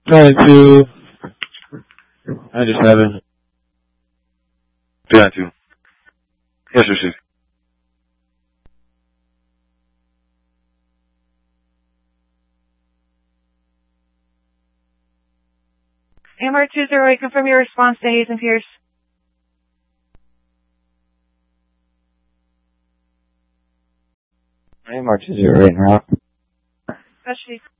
92, 97, 392. Yes, receive. AMR 208, confirm your response to Hayes and Pierce. AMR 208, route. Custody.